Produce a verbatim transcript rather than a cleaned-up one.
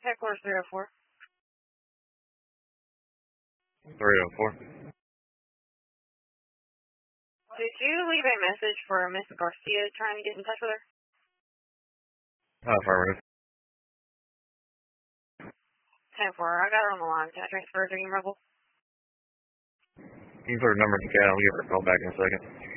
Headquarters three oh four. three oh four. Did you leave a message for Miss Garcia trying to get in touch with her? Affirmative. ten four. I got her on the line. Can I transfer her to you, Rebel? You can put her number in the cat. I'll give her a call back in a second.